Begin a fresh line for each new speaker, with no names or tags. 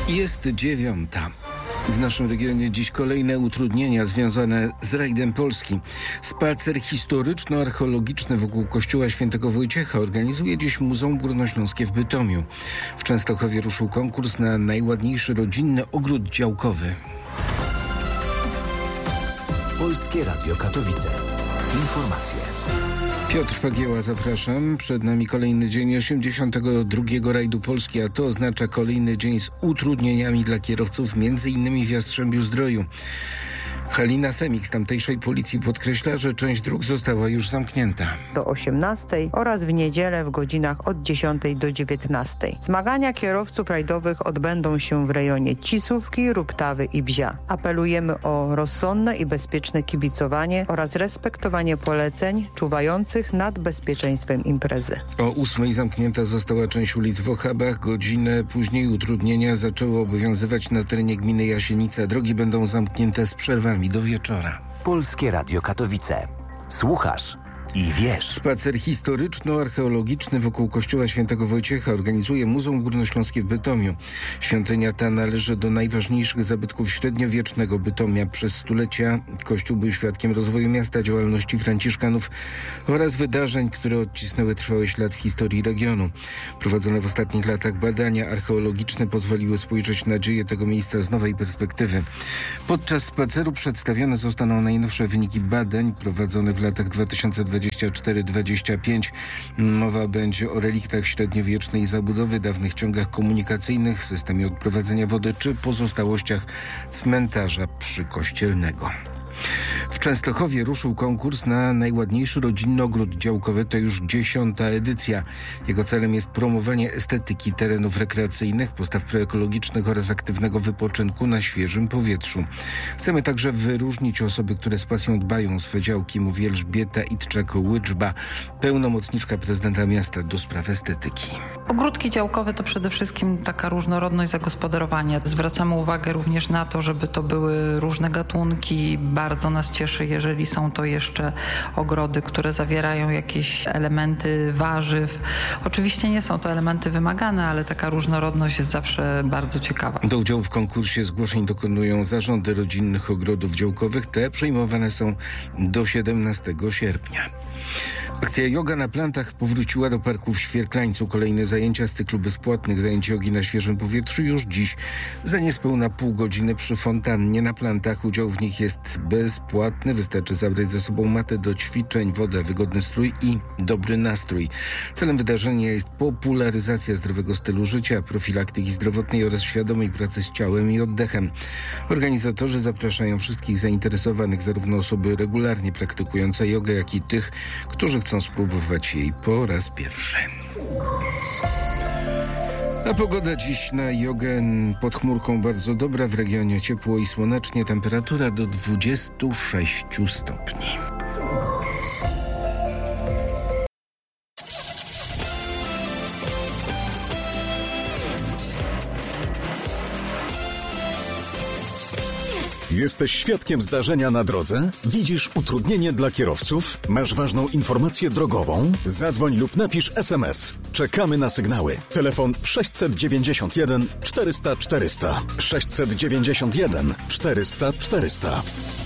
Jest 9:00. W naszym regionie dziś kolejne utrudnienia związane z rajdem Polski. Spacer historyczno-archeologiczny wokół kościoła świętego Wojciecha organizuje dziś Muzeum Górnośląskie w Bytomiu. W Częstochowie ruszył konkurs na najładniejszy rodzinny ogród działkowy.
Polskie Radio Katowice. Informacje.
Piotr Pagieła, zapraszam. Przed nami kolejny dzień 82. rajdu Polski, a to oznacza kolejny dzień z utrudnieniami dla kierowców, m.in. w Jastrzębiu-Zdroju. Halina Semik z tamtejszej policji podkreśla, że część dróg została już zamknięta.
Do 18 oraz w niedzielę w godzinach od 10 do 19. Zmagania kierowców rajdowych odbędą się w rejonie Cisówki, Ruptawy i Bzia. Apelujemy o rozsądne i bezpieczne kibicowanie oraz respektowanie poleceń czuwających nad bezpieczeństwem imprezy.
O 8 zamknięta została część ulic w Ochabach. Godzinę później utrudnienia zaczęły obowiązywać na terenie gminy Jasienica. Drogi będą zamknięte z przerwami do wieczora.
Polskie Radio Katowice. Słuchasz i wiesz.
Spacer historyczno-archeologiczny wokół kościoła świętego Wojciecha organizuje Muzeum Górnośląskie w Bytomiu. Świątynia ta należy do najważniejszych zabytków średniowiecznego Bytomia. Przez stulecia kościół był świadkiem rozwoju miasta, działalności franciszkanów oraz wydarzeń, które odcisnęły trwały ślad w historii regionu. Prowadzone w ostatnich latach badania archeologiczne pozwoliły spojrzeć na dzieje tego miejsca z nowej perspektywy. Podczas spaceru przedstawione zostaną najnowsze wyniki badań prowadzonych w latach 2024-2025. Mowa będzie o reliktach średniowiecznej zabudowy, dawnych ciągach komunikacyjnych, systemie odprowadzenia wody czy pozostałościach cmentarza przykościelnego. W Częstochowie ruszył konkurs na najładniejszy rodzinny ogród działkowy. To już 10. edycja. Jego celem jest promowanie estetyki terenów rekreacyjnych, postaw proekologicznych oraz aktywnego wypoczynku na świeżym powietrzu. Chcemy także wyróżnić osoby, które z pasją dbają o swe działki, mówi Elżbieta Itczak-Łyczba, pełnomocniczka prezydenta miasta do spraw estetyki.
Ogródki działkowe to przede wszystkim taka różnorodność zagospodarowania. Zwracamy uwagę również na to, żeby to były różne gatunki. Bardzo nas cieszy, jeżeli są to jeszcze ogrody, które zawierają jakieś elementy warzyw. Oczywiście nie są to elementy wymagane, ale taka różnorodność jest zawsze bardzo ciekawa.
Do udziału w konkursie zgłoszeń dokonują zarządy rodzinnych ogrodów działkowych. Te przejmowane są do 17 sierpnia. Akcja Yoga na plantach powróciła do parku w Świerklańcu. Kolejne zajęcia z cyklu bezpłatnych zajęć jogi na świeżym powietrzu już dziś. Za niespełna pół godziny przy fontannie na plantach. Udział w nich jest bezpłatny. Wystarczy zabrać ze sobą matę do ćwiczeń, wodę, wygodny strój i dobry nastrój. Celem wydarzenia jest popularyzacja zdrowego stylu życia, profilaktyki zdrowotnej oraz świadomej pracy z ciałem i oddechem. Organizatorzy zapraszają wszystkich zainteresowanych, zarówno osoby regularnie praktykujące jogę, jak i tych, którzy chcą spróbować jej po raz pierwszy. A pogoda dziś na jogę pod chmurką bardzo dobra. W regionie ciepło i słonecznie. Temperatura do 26 stopni.
Jesteś świadkiem zdarzenia na drodze? Widzisz utrudnienie dla kierowców? Masz ważną informację drogową? Zadzwoń lub napisz SMS. Czekamy na sygnały. Telefon 691 400 400. 691 400 400.